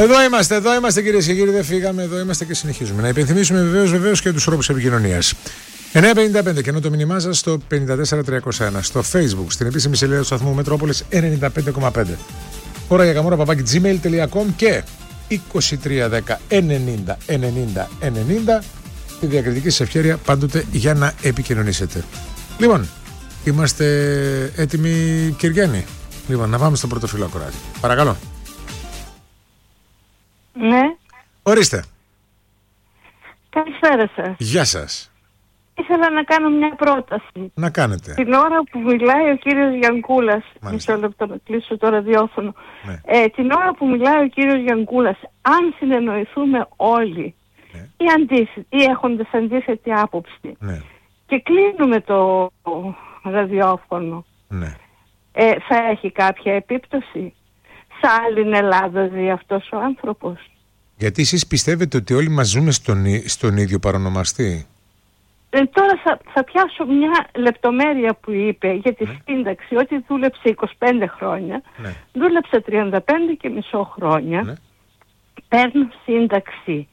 Εδώ είμαστε κυρίες και κύριοι, δεν φύγαμε, εδώ είμαστε και συνεχίζουμε. Να υπενθυμίσουμε βεβαίως και τους τρόπους επικοινωνίας. 955 και ενώ το μήνυμά σας στο 54301. Στο Facebook, στην επίσημη σελίδα του σταθμού Μετρόπολης 95,5. Ώρα για καμόρα @gmail.com και 2310 90 90 90. Τη διακριτική σας ευχέρεια πάντοτε για να επικοινωνήσετε. Λοιπόν, είμαστε έτοιμοι, Κυριάννη. Λοιπόν, να πάμε στο πρώτο φίλο ακροάτη. Παρακαλώ. Ναι. Ορίστε. Καλησπέρα σας. Γεια σας. Ήθελα να κάνω μια πρόταση. Να κάνετε. Την ώρα που μιλάει ο κύριος Γιανκούλας, μισό λεπτό να κλείσω το ραδιόφωνο. Ναι. Την ώρα που μιλάει ο κύριος Γιανκούλας, αν συνεννοηθούμε όλοι, Ναι. ή έχοντας αντίθετη άποψη, Ναι. και κλείνουμε το ραδιόφωνο, Ναι. θα έχει κάποια επίπτωση? Σε άλλη Ελλάδα ζει αυτός ο άνθρωπος? Γιατί εσείς πιστεύετε ότι όλοι μας ζούμε στον ίδιο παρονομαστή? Τώρα θα πιάσω μια λεπτομέρεια που είπε για τη σύνταξη, ότι δούλεψε 25 χρόνια, Ναι. δούλεψε 35 και μισό χρόνια, Ναι. παίρνω σύνταξη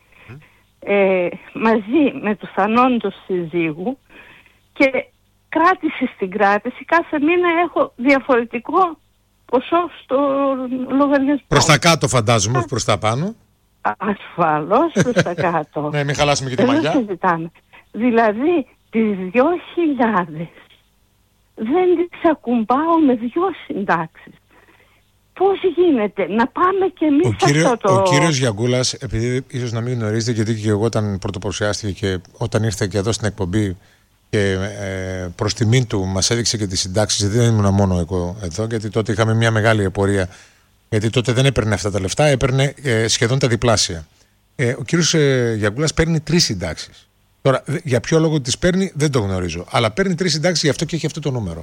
μαζί με τους ανόντους συζύγου και κράτηση στην κράτηση, κάθε μήνα έχω διαφορετικό ποσό στο λογαριασμό. Προς τα κάτω φαντάζομαι, όχι προς τα πάνω. Ασφαλώς προς τα κάτω. Ναι, μην χαλάσουμε και τη Δεν μαγιά. συζητάμε. Δηλαδή τις 2.000 δεν τις ακουμπάω με 2 συντάξεις. Πώς γίνεται να πάμε και εμείς Ο κύριος Γιανκούλας, επειδή ίσως να μην γνωρίζετε, γιατί και εγώ όταν πρωτοπαρουσιάστηκε και όταν ήρθε και εδώ στην εκπομπή και προς τιμήν του μας έδειξε και τις συντάξεις, δεν ήμουν μόνο εγώ εδώ, γιατί τότε είχαμε μια μεγάλη απορία, γιατί τότε δεν έπαιρνε αυτά τα λεφτά, έπαιρνε σχεδόν τα διπλάσια. Ο κύριος Γιανκούλας παίρνει 3 συντάξεις. Τώρα, για ποιο λόγο τις παίρνει δεν το γνωρίζω, αλλά παίρνει 3 συντάξεις, γι' αυτό και έχει αυτό το νούμερο.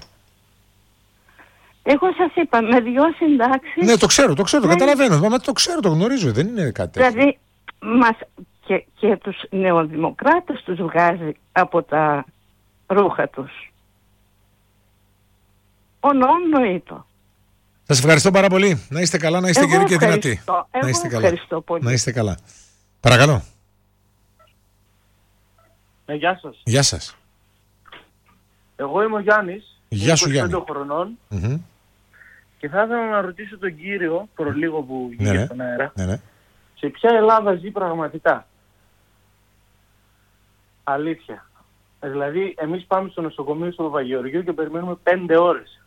Εγώ σας είπα, με 2 συντάξεις... Ναι, το ξέρω, το καταλαβαίνω, μα το ξέρω, το γνωρίζω, δεν είναι κάτι τέτοιο. Δηλαδή, και τους νεοδημοκράτες τους βγάζει από τα ρούχα τους. Ονοήτο. Σας ευχαριστώ πάρα πολύ. Να είστε καλά, να είστε γεροί και δυνατοί. Να είστε καλά. Ευχαριστώ πολύ. Να είστε καλά. Παρακαλώ. Γεια σας. Γεια σας. Εγώ είμαι ο Γιάννης. Γεια σου, 25 Γιάννη. χρονών. Και θα ήθελα να ρωτήσω τον κύριο, προλίγο που βγήκε στον αέρα, Ναι. σε ποια Ελλάδα ζει πραγματικά? Αλήθεια. Δηλαδή, εμείς πάμε στο νοσοκομείο στο Παπαγεωργίου και περιμένουμε 5 ώρες.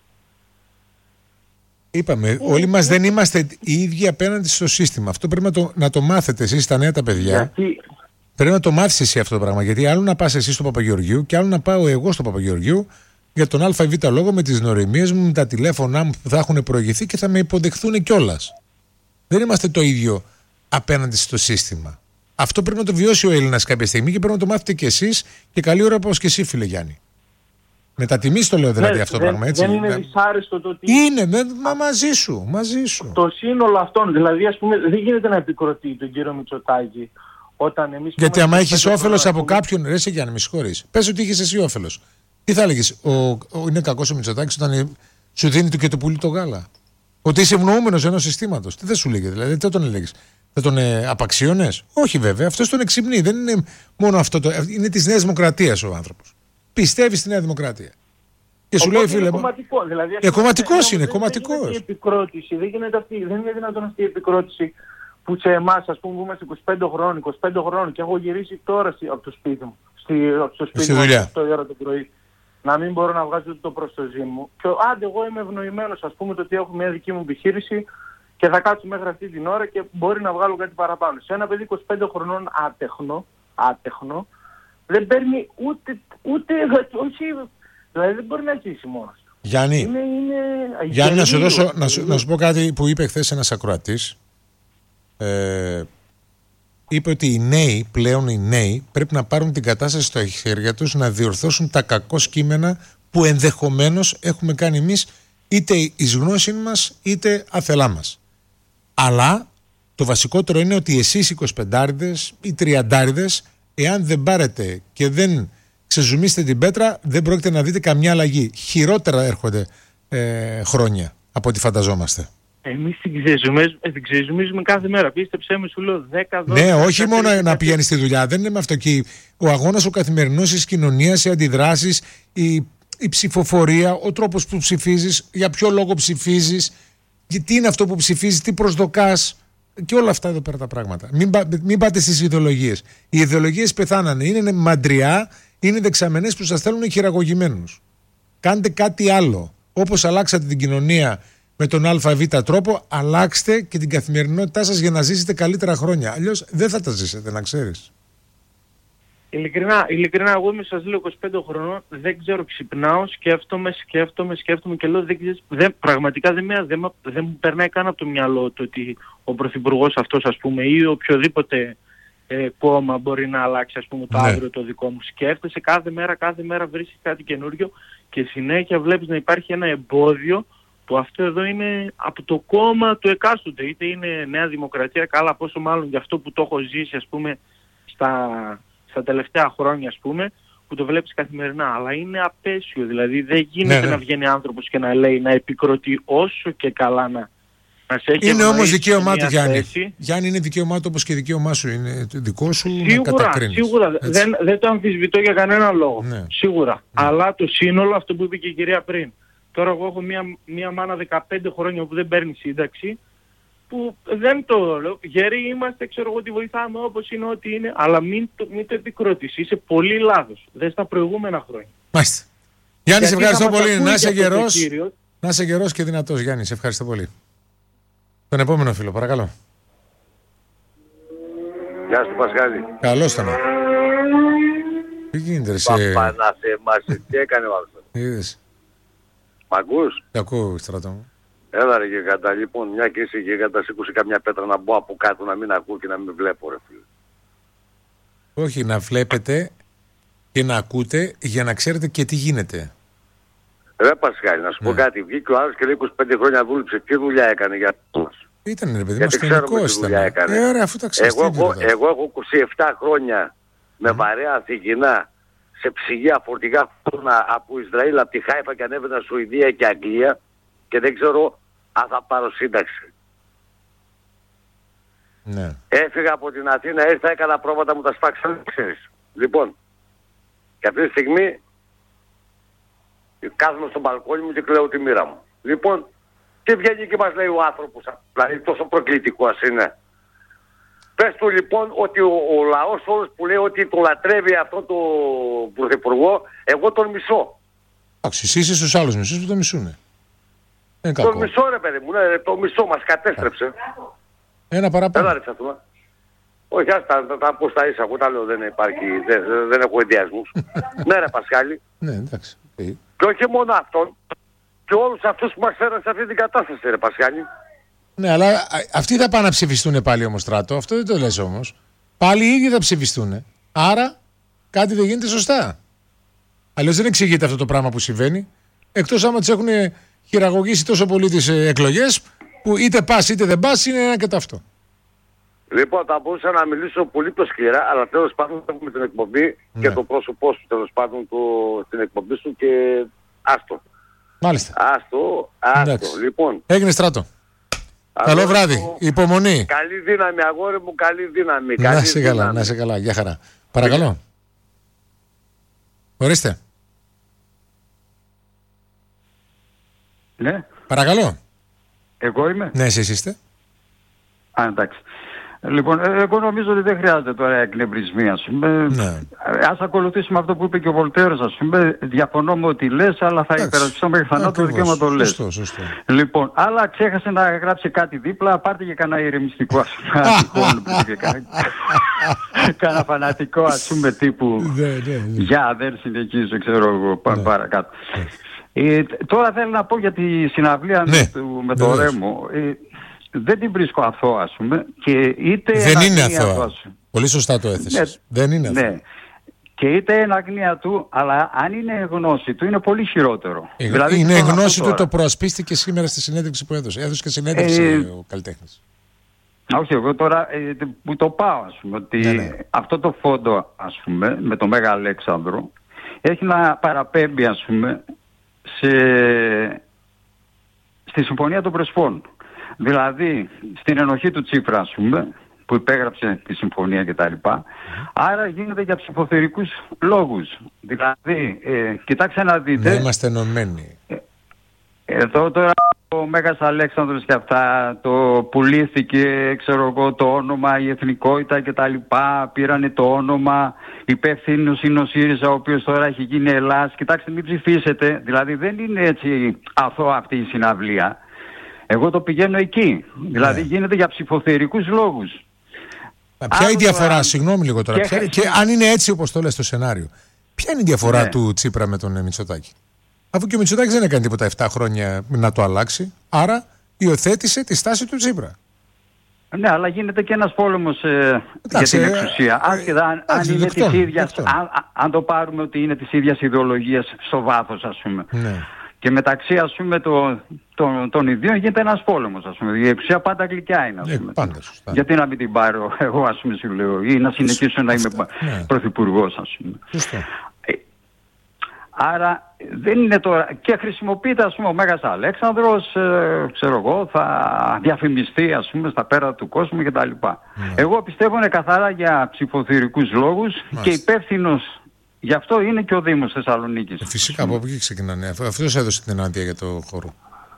Είπαμε, όλοι μας δεν είμαστε οι ίδιοι απέναντι στο σύστημα. Αυτό πρέπει να το μάθετε εσείς τα νέα τα παιδιά. Γιατί... Πρέπει να το μάθεις εσύ αυτό το πράγμα. Γιατί άλλο να πας εσύ στο Παπαγεωργίου και άλλο να πάω εγώ στο Παπαγεωργίου για τον ΑΒ λόγο με τις γνωριμίες μου, με τα τηλέφωνά μου που θα έχουν προηγηθεί και θα με υποδεχθούν κιόλας. Δεν είμαστε το ίδιο απέναντι στο σύστημα. Αυτό πρέπει να το βιώσει ο Έλληνας κάποια στιγμή και πρέπει να το μάθετε κι εσείς και καλή ώρα όπως και εσύ, φίλε Γιάννη. Με τα τιμή το λέω δηλαδή αυτό το πράγμα, έτσι. Δεν είναι δυσάρεστο το ότι... Είναι, μαζί σου. Το σύνολο αυτών, δηλαδή ας πούμε, δεν γίνεται να επικροτεί τον κύριο Μητσοτάκη όταν εμείς... Γιατί άμα έχεις όφελος από κάποιον, ρε σε Γιάννη, με συγχωρείς. Πες ότι είχες εσύ όφελος. Τι θα έλεγες, είναι κακός ο Μητσοτάκης όταν σου δίνει και το πουλί το γάλα? Ότι είσαι ευνοούμενος ενός συστήματος. Τι δεν σου λέγε, δηλαδή, τι τον έλεγες? Δεν τον απαξίωνες? Όχι βέβαια, αυτός τον εξυμνεί. Δεν είναι μόνο αυτό, είναι της Νέας Δημοκρατίας ο άνθρωπος. Πιστεύει στη Νέα Δημοκρατία. Και σου λέει, φίλε μου. Κομματικό, δηλαδή, κομματικός είναι, κομματικός. Δεν είναι δυνατόν αυτή η επικρότηση που σε εμάς, ας πούμε, που είμαστε 25 χρόνων και έχω γυρίσει τώρα από το σπίτι μου, στο σπίτι μου, 8 η ώρα το πρωί, να μην μπορώ να βγάζω το προστοζή μου. Και άντε, εγώ είμαι ευνοημένος, ας πούμε, το ότι έχω μια δική μου επιχείρηση και θα κάτσω μέχρι αυτή την ώρα και μπορεί να βγάλω κάτι παραπάνω. Σε ένα παιδί 25 χρονών άτεχνο, δεν παίρνει ούτε δηλαδή δεν μπορεί να ζήσει μόνος. Γιάννη, Γιάννη να σου πω κάτι που είπε χθες ένας ακροατής. Είπε ότι οι νέοι πρέπει να πάρουν την κατάσταση στα χέρια τους, να διορθώσουν τα κακό κείμενα που ενδεχομένως έχουμε κάνει εμείς, είτε εις γνώση μας είτε αθελά μας. Αλλά το βασικότερο είναι ότι εσείς οι 25άριδες ή 30άριδες, εάν δεν πάρετε και δεν ξεζουμίσετε την πέτρα, δεν πρόκειται να δείτε καμιά αλλαγή. Χειρότερα έρχονται χρόνια από ό,τι φανταζόμαστε. Εμείς την ξεζουμίζουμε κάθε μέρα. Πίστεψέ με, σου λέω 10-12. Ναι, όχι μόνο να πηγαίνεις στη δουλειά. Δεν είναι με αυτό. Και ο αγώνας ο καθημερινός της κοινωνίας, οι αντιδράσεις, η ψηφοφορία, ο τρόπος που ψηφίζεις, για ποιο λόγο ψηφίζεις, τι είναι αυτό που ψηφίζεις, τι προσδοκάς. Και όλα αυτά εδώ πέρα τα πράγματα. Μην πάτε στις ιδεολογίες. Οι ιδεολογίες πεθάνανε. Είναι μαντριά, είναι δεξαμενές που σας θέλουν χειραγωγημένους. Κάντε κάτι άλλο. Όπως αλλάξατε την κοινωνία με τον ΑΒ τρόπο, αλλάξτε και την καθημερινότητά σας για να ζήσετε καλύτερα χρόνια. Αλλιώς δεν θα τα ζήσετε, να ξέρεις. Ειλικρινά, εγώ είμαι, σας λέω, 25 χρονών, δεν ξέρω, ξυπνάω, σκέφτομαι και λέω, πραγματικά δεν μου περνάει καν από το μυαλό το ότι ο πρωθυπουργός αυτός, ας πούμε, ή οποιοδήποτε κόμμα μπορεί να αλλάξει, ας πούμε, το αύριο το δικό μου. Σκέφτεσαι κάθε μέρα βρίσκεις κάτι καινούριο και συνέχεια βλέπεις να υπάρχει ένα εμπόδιο που αυτό εδώ είναι από το κόμμα του εκάστοτε, είτε είναι Νέα Δημοκρατία, καλά, πόσο μάλλον για αυτό που το έχω ζήσει, ας πούμε, στα τελευταία χρόνια, ας πούμε, που το βλέπεις καθημερινά. Αλλά είναι απέσιο, δηλαδή δεν γίνεται να βγαίνει άνθρωπος και να λέει, να επικροτεί όσο και καλά να σε έχει. Είναι όμως δικαίωμά του, Γιάννη. Γιάννη, είναι δικαίωμά του όπως και δικαίωμά σου. Είναι δικό σου να κατακρίνεις. Σίγουρα, δεν το αμφισβητώ για κανένα λόγο. Ναι. Σίγουρα. Ναι. Αλλά το σύνολο, αυτό που είπε και η κυρία πριν. Τώρα εγώ έχω μία μάνα 15 χρόνια που δεν παίρνει σύνταξη, που δεν το λέω. Γεροί είμαστε, ξέρω εγώ, τη βοηθάμε όπως είναι, ό,τι είναι, αλλά μην το επικρότεις. Είσαι πολύ λάθος. Δεν στα προηγούμενα χρόνια. Μάλιστα. Γιάννη, σε ευχαριστώ πολύ. Να είσαι γερός και δυνατός, Γιάννη. Σε ευχαριστώ πολύ. Τον επόμενο φίλο, παρακαλώ. Γεια σου, Πασχάλη. Καλώς τον. Τι γίνεται, Παπαναθεμάσαι, τι έκανε ο άλλος. Είδες. Μ' ακούς? Τι ακούω, στρατό μου. Έλα ρε γιγάντα, λοιπόν, μια και είσαι γιγάντα, σήκωσε καμιά πέτρα να μπω από κάτω, να μην ακούω και να μην βλέπω, ρε φίλε. Όχι, να βλέπετε και να ακούτε για να ξέρετε και τι γίνεται. Ρε Πασχάλη, να σου πω κάτι. Βγήκε ο άλλος και λέει 25 χρόνια δούλεψε. Τι δουλειά έκανε για μας? Ήταν ρε παιδί μας, τεχνικός ήταν. Ωραία, αφού τα ξέρεις. Εγώ έχω 27 χρόνια με βαρέα Αθηγινά σε ψυγεία φορτηγά από Ισραήλ, από τη Χάιφα και ανέβαινα Σουηδία και Αγγλία και δεν ξέρω αν θα πάρω σύνταξη. Ναι. Έφυγα από την Αθήνα, ήρθα, έκανα πρόβατα, μου τα σπάξαν, ξέρεις. Λοιπόν, και αυτή τη στιγμή κάθομαι στο μπαλκόνι μου και κλαίω τη μοίρα μου. Λοιπόν, τι βγαίνει και μας λέει ο άνθρωπος, δηλαδή τόσο προκλητικός είναι. Πες του λοιπόν ότι ο λαός όλος που λέει ότι τον λατρεύει αυτό το πρωθυπουργό, εγώ τον μισώ. Εντάξει, εσύ είσαι στους άλλους μισούς που τον μισούνε. Τον μισώ ρε παιδί μου, ναι, το μισώ μας κατέστρεψε. Ένα παραπάνω. Έλα ρε Τσατούμα. Όχι, ας τα πω στα ίσα, εγώ τα λέω, δεν υπάρχει, δεν έχω ενδιασμούς. Ναι ρε Πασχάλη. Ναι, εντάξει. Και όχι μόνο αυτόν, και όλους αυτούς που μας φέραν σε αυτή την κατάσταση ρε Πασχάλη. Ναι, αλλά αυτοί θα πάνε να ψηφιστούν πάλι όμως, Στράτο. Αυτό δεν το λες όμως. Πάλι οι ίδιοι θα ψηφιστούν. Άρα κάτι δεν γίνεται σωστά. Αλλιώς δεν εξηγείται αυτό το πράγμα που συμβαίνει. Εκτός άμα τις έχουν χειραγωγήσει τόσο πολύ τις εκλογές, που είτε πας είτε δεν πας, είναι ένα και το αυτό. Λοιπόν, θα μπορούσα να μιλήσω πολύ πιο σκληρά, αλλά τέλος πάντων έχουμε την εκπομπή και το πρόσωπό σου, τέλος πάντων την εκπομπή σου και άστο. Μάλιστα. Άστο. Λοιπόν. Έγινε, Στράτο. Καλό βράδυ. Υπομονή. Καλή δύναμη, αγόρι μου, καλή δύναμη. Να είσαι καλά. Γεια χαρά. Παρακαλώ. Ορίστε. Ναι. Παρακαλώ. Εγώ είμαι. Ναι, εσείς είστε. Εντάξει. Λοιπόν, εγώ νομίζω ότι δεν χρειάζεται τώρα εκνευρισμοί, ας πούμε. Ναι. Ας ακολουθήσουμε αυτό που είπε και ο Βολτέρος, ας πούμε. Διαφωνώ με ό,τι λες, αλλά θα υπερασπιστώ μέχρι θανάτου το δικαίωμα το λες. Σωστό. Λοιπόν, αλλά ξέχασε να γράψει κάτι δίπλα, πάρτε και κανένα ηρεμιστικό, ας πούμε. Κάνα φανατικό, ας πούμε, τύπου. Για, δεν συνεχίζω, ξέρω εγώ, παρακάτω. Τώρα θέλω να πω για τη συναυλία με το Ρέμο. Δεν την βρίσκω αθώα, ας πούμε. Και είτε δεν είναι αθώα. Πολύ σωστά το έθεσες. Δεν είναι αθώα. Ναι. Και είτε εν αγνία του, αλλά αν είναι γνώση του, είναι πολύ χειρότερο. Δηλαδή, είναι γνώση του, το προασπίστηκε σήμερα στη συνέντευξη που έδωσε. Έδωσε και συνέντευξη ο καλλιτέχνης. Όχι, εγώ τώρα που το πάω, ας πούμε, ότι αυτό το φόντο, ας πούμε, με το Μέγα Αλέξανδρο, έχει να παραπέμπει, ας πούμε, στη Συμφωνία των Πρεσπών. Δηλαδή, στην ενοχή του Τσίπρα, ας πούμε, που υπέγραψε τη συμφωνία κτλ. Άρα γίνεται για ψηφοθερικούς λόγους. Δηλαδή, κοιτάξτε να δείτε... Να είμαστε ενωμένοι. Εδώ τώρα ο Μέγας Αλέξανδρος και αυτά, το πουλήθηκε, ξέρω εγώ, το όνομα, η εθνικότητα κτλ. Πήρανε το όνομα, υπεύθυνος είναι ο ΣΥΡΙΖΑ, ο οποίος τώρα έχει γίνει Ελλάς. Κοιτάξτε, μην ψηφίσετε. Δηλαδή δεν είναι έτσι αθώα αυτή η συναυλία. Εγώ το πηγαίνω εκεί. Δηλαδή γίνεται για ψηφοθερικούς λόγους. Ποια είναι η διαφορά, συγγνώμη λίγο τώρα, και αν είναι έτσι όπως το λες στο σενάριο, ποια είναι η διαφορά του Τσίπρα με τον Μητσοτάκη? Αφού και ο Μητσοτάκης δεν έκανε τίποτα 7 χρόνια να το αλλάξει, άρα υιοθέτησε τη στάση του Τσίπρα. Ναι, αλλά γίνεται και ένας πόλεμος για την εξουσία. Άσχετα αν είναι της ίδιας, αν το πάρουμε ότι είναι της ίδιας ιδεολογίας στο βάθος, ας πούμε. Ναι. Και μεταξύ, ας πούμε, των ιδίων γίνεται ένας πόλεμος, ας πούμε. Η εξουσία πάντα γλυκιά είναι, ας πούμε. Πάντα σωστά. Γιατί να μην την πάρω εγώ, ας πούμε, σου λέω, ή να συνεχίσω να είμαι πρωθυπουργός, ας πούμε. Σωστά. Άρα δεν είναι τώρα... Και χρησιμοποιείται, ας πούμε, ο Μέγας Αλέξανδρος, ξέρω εγώ, θα διαφημιστεί, ας πούμε, στα πέρα του κόσμου κτλ. Εγώ πιστεύω είναι καθαρά για ψηφοθερικούς λόγους και υπεύθυνος γι' αυτό είναι και ο Δήμος Θεσσαλονίκης. Φυσικά, από εκεί ξεκινάνε. Αυτός έδωσε την άδεια για το χώρο.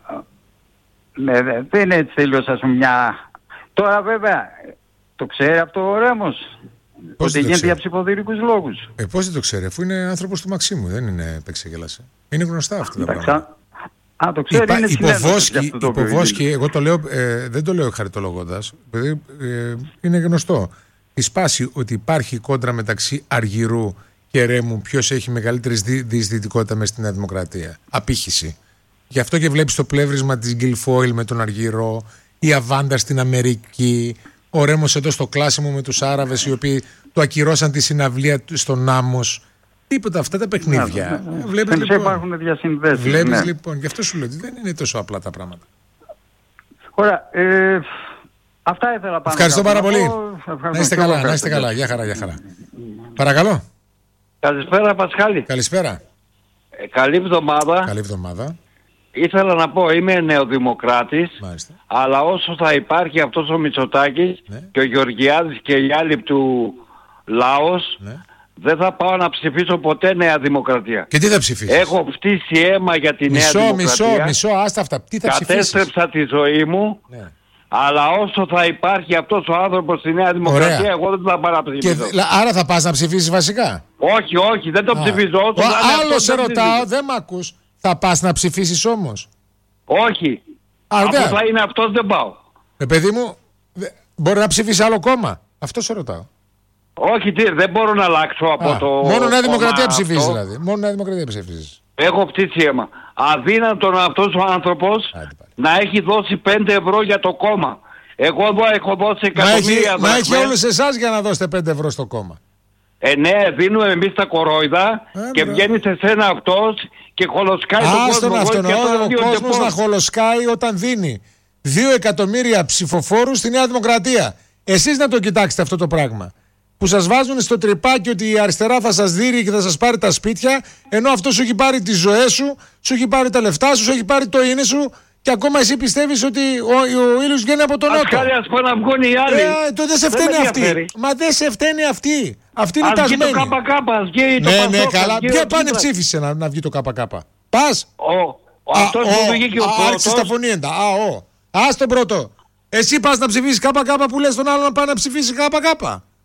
Ναι, δεν είναι έτσι τελείως, ας πούμε, μια... Τώρα βέβαια, το ξέρει αυτό ο Ρέμος. Ότι γίνεται για ψηφοθερικούς λόγους. Πώς δεν το ξέρει, αφού είναι άνθρωπος του Μαξίμου, δεν είναι επεξεγελάσε. Είναι γνωστά αυτά τα πράγματα. Το ξέρει, είναι υποβόσκει, εγώ το λέω, δεν το λέω χαριτολογώντας, επειδή είναι γνωστό. Η σπάση ότι υπάρχει κόντρα μεταξύ Αργυρού και Ρέμου, ποιος έχει μεγαλύτερη διεισδυτικότητα μέσα στη Νέα Δημοκρατία. Απήχηση. Γι' αυτό και βλέπεις το πλεύρισμα της Γκιλφόιλ με τον Αργυρό, η Αβάντα στην Αμερική, ο Ρέμος εδώ στο κλάσιμο με τους Άραβες, οι οποίοι του ακυρώσαν τη συναυλία στον Άμμος. Τίποτα αυτά τα παιχνίδια. Βλέπεις λοιπόν. Υπάρχουν διασυνδέσεις. Βλέπεις λοιπόν, γι' αυτό σου λέω ότι δεν είναι τόσο απλά τα πράγματα. Ωραία. Αυτά ήθελα πάνω. Ευχαριστώ πάρα πολύ. Να είστε καλά, να είστε καλά. Γεια χαρά, γεια χαρά. Παρακαλώ. Καλησπέρα, Πασχάλη. Καλησπέρα. Καλή εβδομάδα. Καλή εβδομάδα. Ήθελα να πω, είμαι νεοδημοκράτης, αλλά όσο θα υπάρχει αυτός ο Μητσοτάκης και ο Γεωργιάδης και οι άλλοι του λαός, δεν θα πάω να ψηφίσω ποτέ Νέα Δημοκρατία. Και τι θα ψηφίσεις? Έχω φτύσει αίμα για τη Νέα Δημοκρατία. Μισό, άστα αυτά. Τι θα ψηφίσεις? Κατέστρεψα τη ζωή μου. Αλλά όσο θα υπάρχει αυτός ο άνθρωπος στη Νέα Δημοκρατία, εγώ δεν θα πάω να ψηφίσω. Άρα θα πας να ψηφίσεις βασικά? Όχι, δεν το ψηφίζω. Άλλο σε ρωτάω, δεν μ' ακούς. Θα πας να ψηφίσεις όμως? Όχι. Αφού θα είναι αυτός δεν πάω. Παιδί μου, μπορεί να ψηφίσει άλλο κόμμα. Αυτό σε ρωτάω. Όχι, δεν μπορώ να αλλάξω από το... Μόνο Νέα Δημοκρατία ψηφίζεις δηλαδή. Μόνο Νέα Δημοκρατία ψηφίζεις. Έχω φτύσει αίμα. Αδύνατον αυτός ο άνθρωπος να έχει δώσει 5 ευρώ για το κόμμα. Εγώ εδώ έχω δώσει εκατομμύρια. Μα έχει όλους εσάς για να δώσετε 5 ευρώ στο κόμμα. Ναι, δίνουμε εμείς τα κορόιδα και βγαίνει σε σένα αυτός και χολοσκάει τον κόσμο. Ο κόσμος να χολοσκάει όταν δίνει 2 εκατομμύρια ψηφοφόρους στη Νέα Δημοκρατία. Εσείς να το κοιτάξετε αυτό το πράγμα. Που σας βάζουν στο τρυπάκι ότι η αριστερά θα σας δίνει και θα σας πάρει τα σπίτια, ενώ αυτό σου έχει πάρει τις ζωές σου, σου έχει πάρει τα λεφτά σου, σου έχει πάρει το είναι σου. Και ακόμα εσύ πιστεύεις ότι ο ήλιος βγαίνει από τον νότο. Ας πω να βγουν οι άλλοι. Δεν σε φταίνει αυτοί. Μα δεν σε φταίνει αυτοί. Αυτή είναι τασμένη. Ας βγει το ΚΚ, ας βγει το Πασόκ. Ναι, καλά. Ποια πάνε ψήφισε να βγει το ΚΚ. Πας. Αυτός που βγήκε ο πρώτος. Άρχισε τα φωνήεντα. Ας τον πρώτο. Εσύ πας να ψηφίσεις ΚΚ που λες τον άλλο να πάει να ψηφίσει ΚΚ.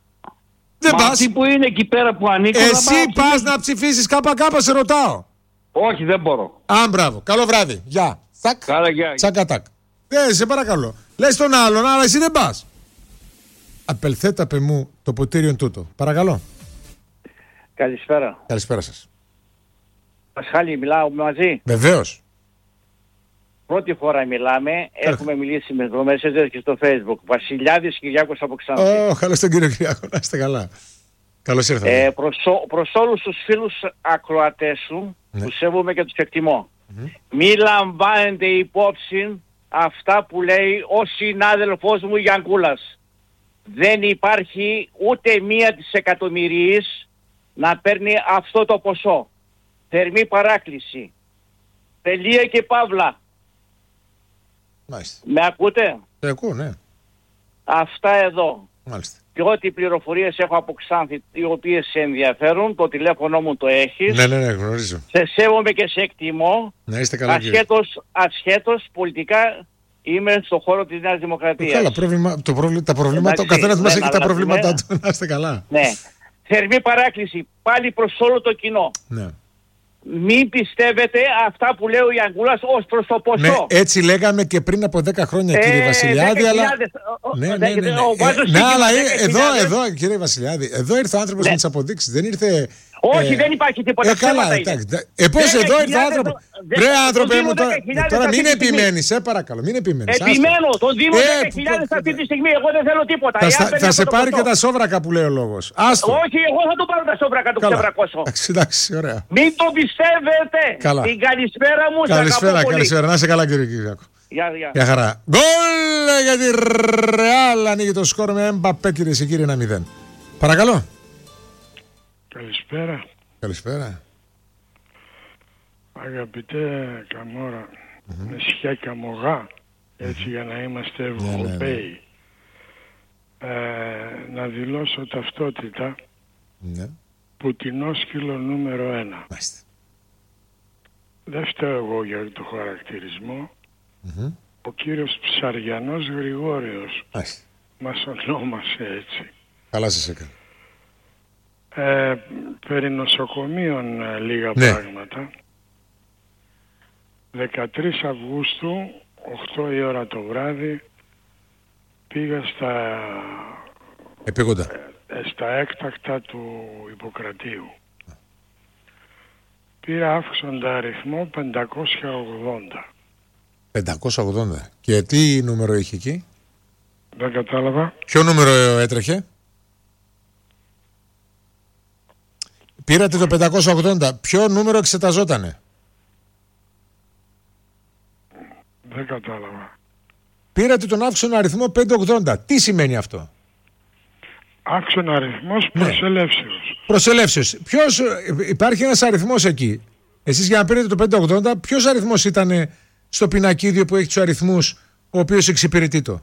Δεν πας. Αυτοί που είναι εκεί πέρα που ανήκουν. Εσύ πας να ψηφίσεις ΚΚ, σε ρωτάω. Όχι, δεν μπορώ. Μπράβο. Καλό βράδυ. Γεια. Τσακατάκ. Σε παρακαλώ. Λες τον άλλον, αλλά εσύ δεν πας. Απελθέταπε μου το ποτήριον τούτο. Παρακαλώ. Καλησπέρα. Καλησπέρα σας. Πασχάλη, μιλάω μαζί. Βεβαίως. Πρώτη φορά μιλάμε. Έχουμε μιλήσει με το Messenger και στο Facebook. Βασιλιάδης Κυριάκος από Ξάνθη. Καλώς τον κύριο Κυριάκο. Να είστε καλά. Καλώς ήρθατε. Προς όλους τους φίλους ακροατές σου, τους σέβομαι και τους εκτιμώ. Μη λαμβάνετε υπόψη αυτά που λέει ο συνάδελφός μου Γιανκούλας. Δεν υπάρχει ούτε μία της εκατομμυρίης να παίρνει αυτό το ποσό. Θερμή παράκληση. Τελεία και παύλα. Μη λαμβάνετε υπόψη αυτά που λέει ο συνάδελφός μου Γιανκούλας. Δεν υπάρχει ούτε μία της εκατομμυρίης να παίρνει αυτό το ποσό. Θερμή παράκληση. Τελεία και παύλα. Μη λαμβάνετε υπόψη αυτά που λέει ο συνάδελφός μου Γιανκούλας. Δεν υπάρχει ούτε μία της εκατομμυρίης να παίρνει αυτό το ποσό. Θερμή παράκληση. Μάλιστα. Με ακούτε? Ακούω, ναι. Αυτά εδώ. Μάλιστα. Και ό,τι πληροφορίες έχω από Ξάνθη, οι οποίες σε ενδιαφέρουν, το τηλέφωνο μου το έχεις. Ναι, γνωρίζω. Σε σέβομαι και σε εκτιμώ. Να είστε καλά, ασχέτως πολιτικά είμαι στον χώρο της Νέας Δημοκρατίας. Καλά, τα προβλήματα, ο καθένας μας έχει τα προβλήματά του. Να είστε καλά. Ναι. Θερμή παράκληση πάλι προς όλο το κοινό. Ναι. Μην πιστεύετε αυτά που λέει ο Γιανγκούλας ως προς το ποσό. Ναι, έτσι λέγαμε και πριν από 10 χρόνια, κύριε Βασιλιάδη, αλλά... Ναι, αλλά εδώ, κύριε Βασιλιάδη, εδώ ήρθε ο άνθρωπος με τις αποδείξεις, δεν ήρθε... Όχι, δεν υπάρχει τίποτα. Καλά, εντάξει. Πώς εδώ ήρθε ο άνθρωπος. Ρε άνθρωπε μου, τώρα μην επιμένεις, παρακαλώ, μην επιμένεις. Επιμένω, τον δίνω 10.000 αυτή τη στιγμή, εγώ δεν θέλω τίποτα. Θα σε πάρει και τα σόβρακα που λέει ο λόγος. Άστο. Όχι, εγώ θα το πάρω τα σόβρακα του ξεβρακώσω. Εντάξει, ωραία. Μην το πιστεύετε. Καλά. Την καλησπέρα μου, σας αγαπώ πολύ. Καλησπέρα, να είσαι καλά κύριε Κυριάκο. Γεια χαρά. Γκολ για τη Ρεάλ, ανοίγει το σκορ με Εμπαπέ, κυρίες και κύριοι, 1-0. Παρακαλώ. Καλησπέρα. Αγαπητέ Καμόρα, με σιά Καμογά, έτσι για να είμαστε Ευρωπαίοι, να δηλώσω ταυτότητα, Πουτινόσκυλο νούμερο 1. Μάλιστα. Δεν φταίω εγώ για το χαρακτηρισμό. Ο κύριος Ψαριανός Γρηγόριος μας ονόμασε έτσι. Καλά σας έκανε. Περί νοσοκομείων λίγα πράγματα. 13 Αυγούστου, 8 η ώρα το βράδυ, πήγα στα έκτακτα του Ιπποκρατίου. Πήρα αύξοντα αριθμό 580. 580. Και τι νούμερο είχε εκεί? Δεν κατάλαβα. Ποιο νούμερο έτρεχε? Πήρατε το 580. Ποιο νούμερο εξεταζότανε? Δεν κατάλαβα. Πήρατε τον άξονα αριθμό 580. Τι σημαίνει αυτό? Άξονα αριθμός προσελεύσεως. Προσελεύσεως. Υπάρχει ένας αριθμός εκεί. Εσείς για να πήρετε το 580, ποιος αριθμός ήταν στο πινακίδιο που έχει τους αριθμούς, ο οποίος εξυπηρετεί το?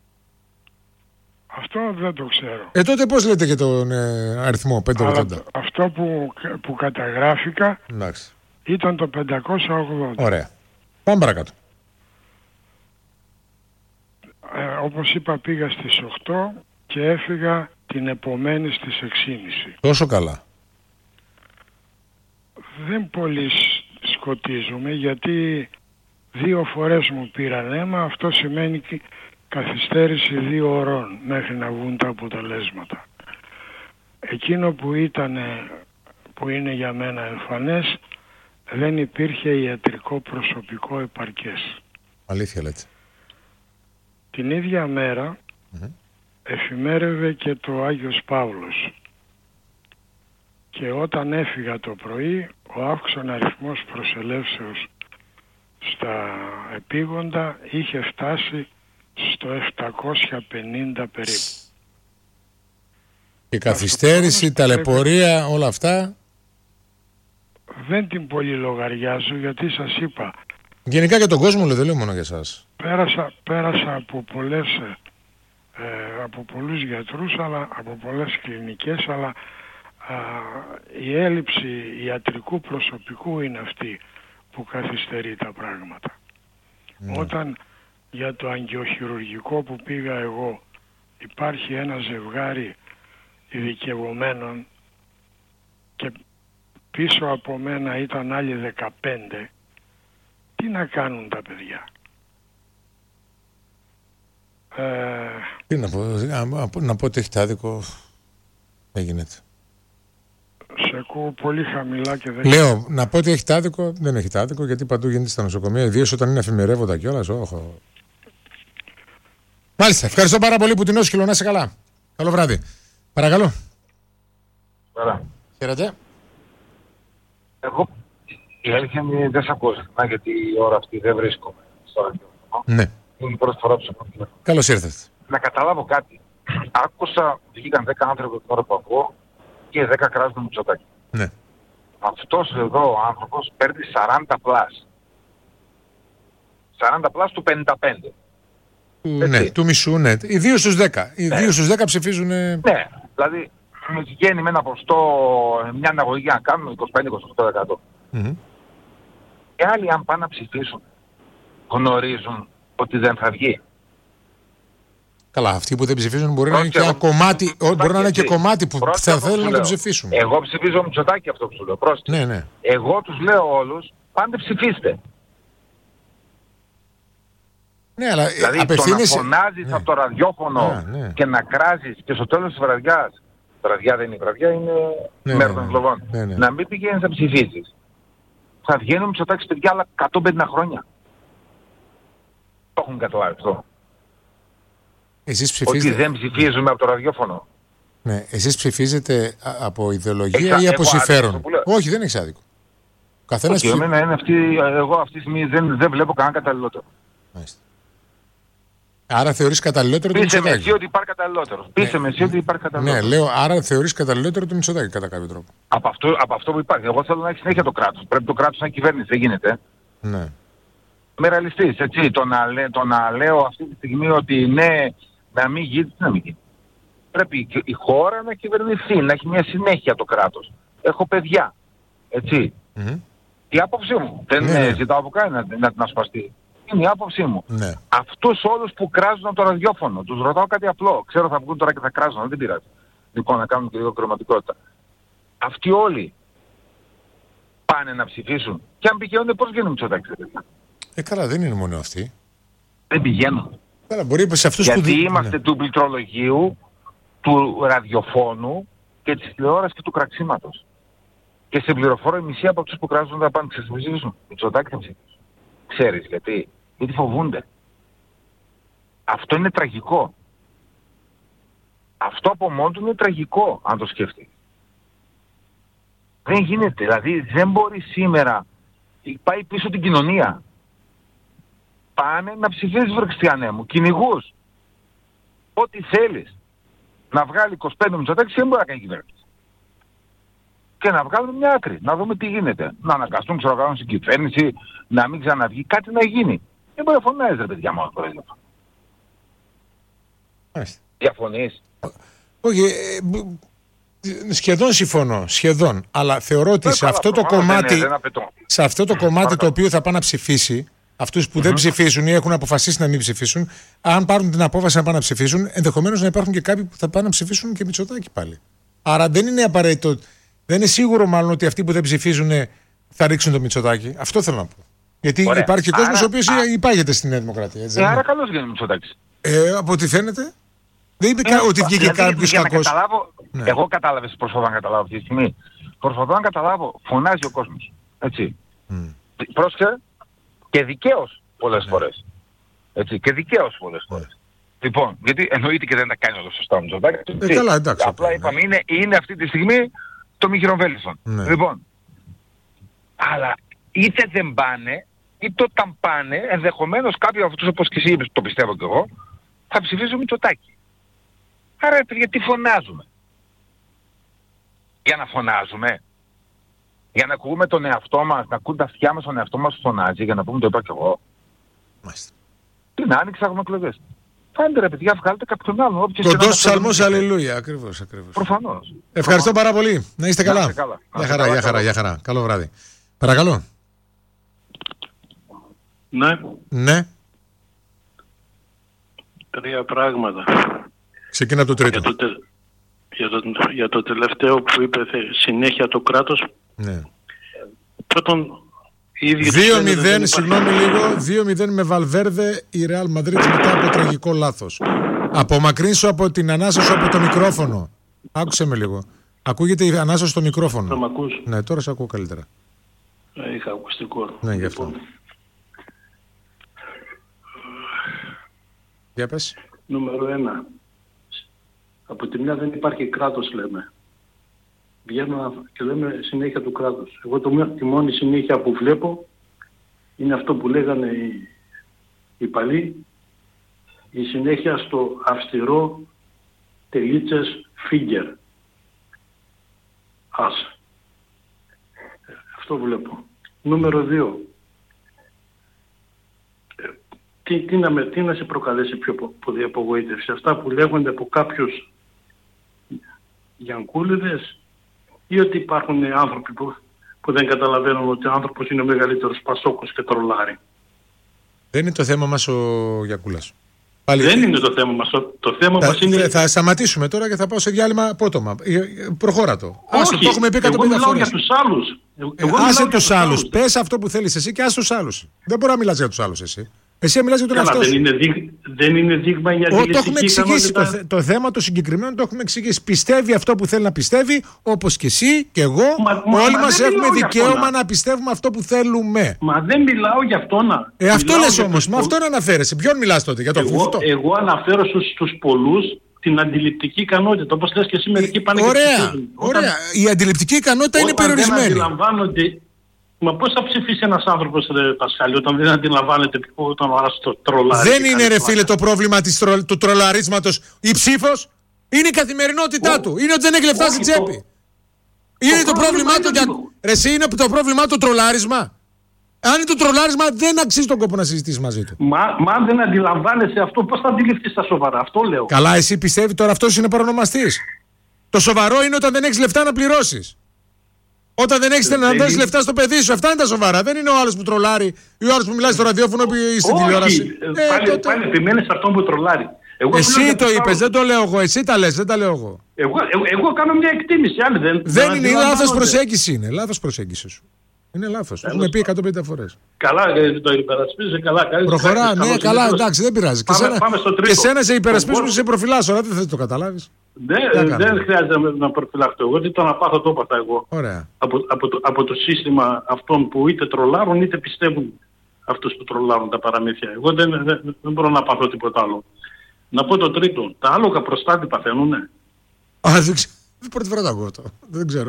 Αυτό δεν το ξέρω. Τότε πώς λέτε για τον αριθμό 580? Αλλά αυτό που καταγράφηκα ήταν το 580. Ωραία. Πάμε παρακάτω. Όπως είπα, πήγα στις 8 και έφυγα την επομένη στις 6.30. Τόσο καλά. Δεν πολύ σκοτίζουμε, γιατί 2 φορές μου πήραν αίμα. Αυτό σημαίνει καθυστέρηση 2 ώρων μέχρι να βγουν τα αποτελέσματα. Εκείνο που είναι για μένα εμφανές, δεν υπήρχε ιατρικό προσωπικό επαρκές. Αλήθεια λέτε? Την ίδια μέρα εφημέρευε και το Άγιος Παύλος. Και όταν έφυγα το πρωί, ο αύξον αριθμός προσελεύσεως στα επίγοντα είχε φτάσει στο 750 περίπου. Η καθυστέρηση, ταλαιπωρία, όλα αυτά δεν την πολύ λογαριάζω, γιατί σας είπα, γενικά για τον κόσμο, δεν λέω μόνο για εσάς. Πέρασα από πολλούς γιατρούς, αλλά από πολλές κλινικές, αλλά η έλλειψη ιατρικού προσωπικού είναι αυτή που καθυστερεί τα πράγματα. Όταν για το αγγειοχειρουργικό που πήγα εγώ υπάρχει ένα ζευγάρι ειδικευομένων και πίσω από μένα ήταν άλλοι 15, τι να κάνουν τα παιδιά? Τι να πω ότι έχετε άδικο, δεν γίνεται. Σε ακούω πολύ χαμηλά και δεν... Λέω, να πω ότι έχετε άδικο, δεν έχετε άδικο, γιατί παντού γίνεται στα νοσοκομεία, ιδίως όταν είναι εφημερεύοντα κιόλας. Μάλιστα, ευχαριστώ πάρα πολύ που την όσκυλο, να είσαι καλά. Καλό βράδυ. Παρακαλώ. Χαίρετε. Εγώ η αλήθεια είναι δεν σ' ακούω συχνά, γιατί η ώρα αυτή δεν βρίσκομαι στο ραδιόφωνο. Ναι. Είναι η πρώτη φορά που σε ακούω. Καλώς ήρθατε. Να καταλάβω κάτι. Άκουσα, βγήκαν 10 άνθρωποι την ώρα που ακούω και 10 κράζουν Μητσοτάκη. Ναι. Αυτός εδώ ο άνθρωπος παίρνει 40 πλάς. 40 πλάς του 55. Ναι, του μισού, ναι. Οι 2 στους 10. Οι 2 στους 10 ψηφίζουν. Ναι, δηλαδή βγαίνει με ένα ποστό, μια αναγωγή να κάνουμε 25-28%. Οι άλλοι αν πάνε να ψηφίσουν γνωρίζουν ότι δεν θα βγει. Καλά, αυτοί που δεν ψηφίζουν μπορεί να είναι και ένα κομμάτι, μπορεί να είναι και κομμάτι που θα θέλουν να το ψηφίσουν. Εγώ ψηφίζω Μητσοτάκη, αυτό που σου λέω. Πρόσεχε. Ναι. Εγώ τους λέω όλους, πάντε ψηφίστε. Ναι, αλλά δηλαδή απευθύνεσαι... το να φωνάζεις από το ραδιόφωνο και να κράζεις και στο τέλος της βραδιάς, βραδιά δεν είναι, βραδιά είναι μέρα των εκλογών, να μην πηγαίνεις να ψηφίσεις. Θα βγαίνουν Μητσοτάκης παιδιά άλλα 150 χρόνια. Το έχουν καταλάβει αυτό. Εσείς ψηφίζετε... Ότι δεν ψηφίζουμε από το ραδιόφωνο. Ναι, εσείς ψηφίζετε από ιδεολογία ή από συμφέρον? Όχι, δεν έχεις άδικο. Καθένας εμένα είναι εγώ αυτή τη στιγμή δεν βλέπω κανένα καταλληλότερο. Μάλιστα. Άρα θεωρείς καταλληλότερο το Μητσοτάκη? Πείσε με εσύ ότι υπάρχει καταλληλότερο. Πείσε με εσύ ότι υπάρχει καταλληλότερο. Ναι, λέω, άρα θεωρείς καταλληλότερο το Μητσοτάκη κατά κάποιο τρόπο. Από αυτό που υπάρχει. Εγώ θέλω να έχει συνέχεια το κράτος. Πρέπει το κράτος να κυβέρνηση. Δεν γίνεται. Ναι. Με ρεαλιστής, έτσι. Το να λέω αυτή τη στιγμή ότι ναι, να μην γίνει, να μην γίνει. Πρέπει η χώρα να κυβερνηθεί, να έχει μια συνέχεια το κράτος. Έχω παιδιά, έτσι. Η άποψή μου. Δεν ζητάω από κανένα να την ασπαστεί. Είναι η άποψή μου. Ναι. Αυτούς όλους που κράζουν από το ραδιόφωνο, τους ρωτάω κάτι απλό. Ξέρω θα βγουν τώρα και θα κράζουν, δεν πειράζει. Λοιπόν, να κάνουν και λίγο κρωματικότητα. Αυτοί όλοι πάνε να ψηφίσουν. Και αν πηγαίνονται, πώς βγαίνουν Μητσοτάκης? Καλά, δεν είναι μόνο αυτοί. Δεν πηγαίνουν. Καλά, μπορεί σε αυτούς γιατί είμαστε του πληκτρολογίου, του ραδιοφώνου και της τηλεόρασης και του κραξίματος. Και σε πληροφόρο η μισή από αυτούς που κράζουν θα πάνε να ψηφίσουν. Μητσοτάκη θα ψηφίσουν. Ξέρεις γιατί? Γιατί φοβούνται. Αυτό είναι τραγικό. Αυτό από μόνο του είναι τραγικό, αν το σκεφτεί. Δεν γίνεται. Δηλαδή δεν μπορεί σήμερα. Πάει πίσω την κοινωνία. Πάνε να ψηφίσεις, βρε Χριστιανέ μου. Κυνηγούς. Ό,τι θέλεις. Να βγάλει 25 Μητσοτάκης δεν μπορεί να κάνει κυβέρνηση. Και να βγάλουμε μια άκρη. Να δούμε τι γίνεται. Να αναγκαστούν ξανακάνουν στην κυβέρνηση. Να μην ξαναβγεί. Κάτι να γίνει. Δεν μπορεί να φωνάζεις ρε παιδιά μόνο το έδωφα. Διαφωνείς? Όχι. Σχεδόν συμφωνώ. Σχεδόν. Αλλά θεωρώ ότι σε αυτό το κομμάτι, σε αυτό το κομμάτι το οποίο θα πάνε να ψηφίσει, αυτούς που δεν ψηφίσουν ή έχουν αποφασίσει να μην ψηφίσουν, αν πάρουν την απόφαση να πάνε να ψηφίσουν, ενδεχομένως να υπάρχουν και κάποιοι που θα πάνε να ψηφίσουν και Μητσοτάκη πάλι. Άρα δεν είναι απαραίτητο, δεν είναι σίγουρο μάλλον ότι αυτοί που δεν ψηφίζουν θα ρίξουν το Μητσοτάκη. Αυτό θέλω να πω. Γιατί υπάρχει και κόσμος ο οποίος υπάγεται στη Νέα Δημοκρατία. Άρα καλώς γίνει ο Μητσοτάκης. Από ό,τι φαίνεται. Δεν είπε ότι βγήκε κάποιος κακός. Εγώ κατάλαβες, προσπαθώ να καταλάβω αυτή τη στιγμή. Προσπαθώ να καταλάβω, φωνάζει ο κόσμος. Έτσι. Πρόσεχε. Και δικαίως πολλές φορές. Έτσι. Και δικαίως πολλές φορές. Λοιπόν, γιατί εννοείται και δεν τα κάνει όλο σωστά ο Μητσοτάκης. Καλά, εντάξει. Απλά είπαμε, είναι αυτή τη στιγμή το μη χειροβέλησον. Λοιπόν. Αλλά είτε δεν πάνε, είτε όταν πάνε, ενδεχομένως κάποιοι από αυτούς, όπως και εσύ είπες, το πιστεύω κι εγώ, θα ψηφίσουν Μητσοτάκη. Άρα γιατί φωνάζουμε? Για να φωνάζουμε? Για να ακούμε τον εαυτό μας, να ακούν τα αυτιά μας τον εαυτό μας φωνάζει, για να πούμε το είπα κι εγώ? Μάλιστα. Την άνοιξη έχουμε εκλογές. Φάντε ρε παιδιά, βγάλετε κάποιον άλλον. Κοντός ψαλμός, αλληλούια. Ακριβώς. Προφανώς. Ευχαριστώ πάρα πολύ. Να είστε καλά. Γεια χαρά. Καλό βράδυ. Παρακαλώ. Ναι. Τρία πράγματα. Ξεκινά από το τρίτο. Για το τελευταίο που είπε συνέχεια το κράτος. Ναι. Πρώτον, 2-0, συγγνώμη λίγο, 2-0 με Βαλβέρδε η Ρεάλ Μαδρίτης μετά από τραγικό λάθος. Απομακρύνσου από την ανάσα σου από το μικρόφωνο. Άκουσε με λίγο. Ακούγεται η ανάσα στο μικρόφωνο. Θα μ' ακούς? Ναι, τώρα σε ακούω καλύτερα. Είχα ακουστικό. Ναι, γι' αυτό. Για πες. Νούμερο 1. Από τη μια δεν υπάρχει κράτος, λέμε. Βγαίνω και λέμε συνέχεια του κράτους. Εγώ τη μόνη συνέχεια που βλέπω είναι αυτό που λέγανε οι παλιοί, η συνέχεια στο αυστηρό τελίτσες φίγκερ. Αυτό βλέπω. Νούμερο 2. τι να σε προκαλέσει πιο πολύ απογοήτευση? Αυτά που λέγονται από κάποιους Γιανκούληδες, ή ότι υπάρχουν άνθρωποι που δεν καταλαβαίνουν ότι ο άνθρωπος είναι ο μεγαλύτερος πασόκος και τρολάρι? Δεν είναι το θέμα μας ο Γιακούλας. Δεν είναι το θέμα μας. Το θέμα μας είναι... Θα σταματήσουμε τώρα και θα πάω σε διάλειμμα απότομα. Προχώρα το. Όχι, το έχουμε πει 150 εγώ μιλάω φορές. για τους άλλους. Άσε τους άλλους. Πες αυτό που θέλεις εσύ και άσε τους άλλους. Δεν μπορεί να μιλάς για τους άλλους εσύ. Εσύ μιλάς για τον εαυτό σου. Δεν είναι δείγμα για το έχουμε εξηγήσει. Το θέμα το συγκεκριμένο το έχουμε εξηγήσει. Πιστεύει αυτό που θέλει να πιστεύει, όπως και εσύ και εγώ. Όλοι μας έχουμε δικαίωμα να πιστεύουμε αυτό που θέλουμε. Μα δεν μιλάω για αυτό να. Αυτό λες όμως. Με αυτόν αναφέρεσαι. Ποιον μιλάς τότε? Για τον φούφτο? Εγώ αναφέρω στους πολλούς την αντιληπτική ικανότητα. Όπως λες και εσύ, μερικοί πάνε και ψηφίζουν. Ωραία. Η αντιληπτική ικανότητα είναι περιορισμένη. Δεν αντιλαμβάνονται. Μα πώς θα ψηφίσει ένας άνθρωπος, Πασχάλη, όταν δεν αντιλαμβάνεται όταν ο άλλος το τρολάρει? Δεν είναι, ρε φίλε, το πρόβλημα του τρολαρίσματος η ψήφος. Είναι η καθημερινότητά του. Είναι ότι δεν έχει λεφτά στην τσέπη. Είναι το πρόβλημά του. Εσύ είναι το πρόβλημά του τρολάρισμα. Αν είναι το τρολάρισμα, δεν αξίζει τον κόπο να συζητήσει μαζί του. Μα αν δεν αντιλαμβάνεσαι αυτό, πώς θα αντιληφθείς τα σοβαρά? Αυτό λέω. Καλά, εσύ πιστεύει τώρα αυτός είναι παρονομαστής? Το σοβαρό είναι όταν δεν έχεις λεφτά να πληρώσεις. Όταν δεν έχεις να δώσεις λεφτά στο παιδί σου. Αυτά είναι τα σοβαρά. Δεν είναι ο άλλος που τρολάρει ή ο άλλος που μιλάει στο ραδιόφωνο ή στην τηλεόραση. Πάλι επιμένεις σε αυτόν που τρολάρει. Εσύ το είπες, δεν το λέω εγώ. Εσύ τα λες, δεν τα λέω εγώ. Εγώ κάνω μια εκτίμηση. Δεν είναι, λάθος προσέγγιση είναι. Λάθος προσέγγιση σου. Είναι λάθος. Το έχουμε πει 150 φορές. Καλά, το υπερασπίζεσαι καλά. Προχωρά, ναι, καλά, εντάξει, δεν πειράζει. Και σένα σε υπερασπίζουμε, σε προφυλάσσω, αλλά δεν θες το καταλάβεις. Δεν χρειάζεται να προφυλαχτώ. Εγώ τι το να πάθω το έπαθα εγώ. Ωραία. Από το σύστημα αυτών που είτε τρολάρουν είτε πιστεύουν αυτούς που τρολάρουν τα παραμύθια. Εγώ δεν μπορώ να πάθω τίποτα άλλο. Να πω το τρίτο. Τα άλογα προστάτη παθαίνουνε? Δεν πρώτη φορά το ακούω αυτό. Δεν ξέρω.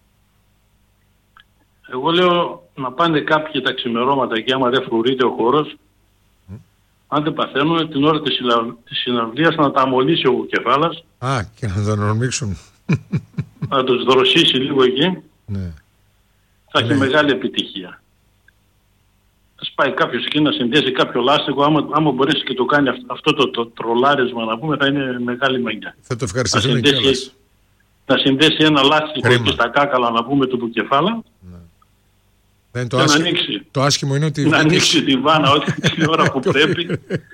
Εγώ λέω να πάνε κάποιοι τα ξημερώματα εκεί, άμα δεν φρουρείται ο χώρος, αν δεν παθαίνουν, την ώρα της συναυλίας να τα αμολύσει ο Κουκεφάλας. Και να τον ορμήξουν. Να τους δροσίσει λίγο εκεί. Ναι. Θα έχει μεγάλη επιτυχία. Θα σπάει κάποιος εκεί να συνδέσει κάποιο λάστιχο. Άμα μπορέσει και το κάνει αυτό το τρολάρισμα, να πούμε, θα είναι μεγάλη μαγιά. Θα το ευχαριστήσουμε κιόλας. Να συνδέσει ένα λάστιχο και στα κάκαλα, να πούμε, του Κουκεφάλα. Ναι. Το άσχημο είναι ότι... Να ανοίξει τη βάνα την ώρα που πρέπει.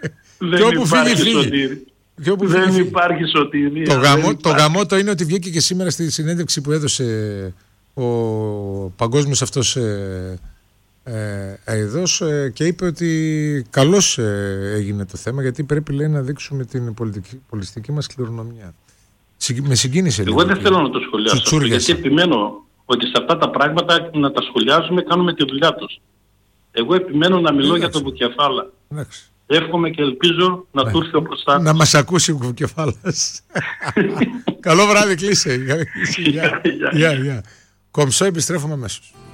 Δεν υπάρχει σωτηρία. Το γαμότο είναι ότι βγήκε και σήμερα στη συνέντευξη που έδωσε ο παγκόσμιος αυτός αειδός και είπε ότι καλώς έγινε το θέμα, γιατί πρέπει, λέει, να δείξουμε την πολιτιστική μας κληρονομιά. Με συγκίνησε λίγο. Εγώ δεν θέλω να το σχολιάσω, γιατί επιμένω ότι σε αυτά τα πράγματα να τα σχολιάζουμε, κάνουμε τη δουλειά τους. Εγώ επιμένω να μιλώ για τον Κουκεφάλα. Εύχομαι και ελπίζω να του έρθει ο προστάτης. Να μας ακούσει ο Κουκεφάλας. Καλό βράδυ, κλείσε. Γεια. Κομψό, επιστρέφουμε αμέσως.